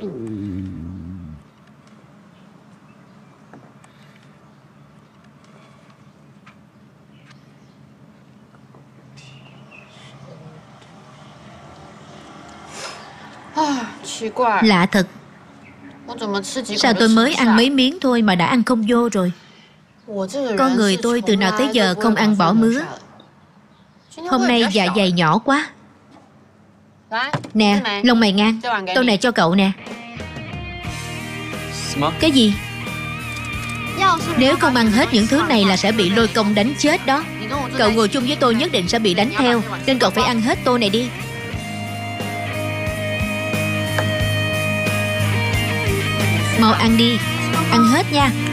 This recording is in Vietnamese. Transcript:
Lạ thật, sao tôi mới ăn mấy miếng thôi mà đã ăn không vô rồi. Con người tôi từ nào tới giờ không ăn bỏ mứa. Hôm nay dạ dày nhỏ quá. Nè, lông mày ngang, tô này cho cậu nè. Cái gì? Nếu không ăn hết những thứ này là sẽ bị lôi công đánh chết đó. Cậu ngồi chung với tôi nhất định sẽ bị đánh theo, nên cậu phải ăn hết tô này đi. Mau ăn đi, ăn hết nha.